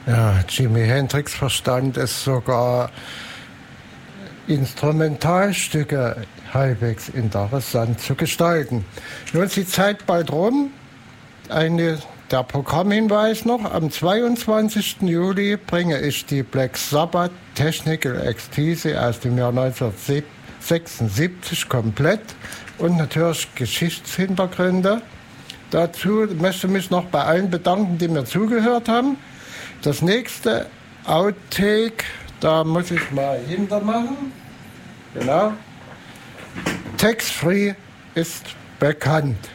Ja, Jimi Hendrix verstand es sogar, Instrumentalstücke halbwegs interessant zu gestalten. Nun ist die Zeit bald rum. Der Programmhinweis noch: Am 22. Juli bringe ich die Black Sabbath Technical Ecstasy aus dem Jahr 1976 komplett und natürlich Geschichtshintergründe. Dazu möchte ich mich noch bei allen bedanken, die mir zugehört haben. Das nächste Outtake, da muss ich mal hintermachen. Genau. Tax Free ist bekannt.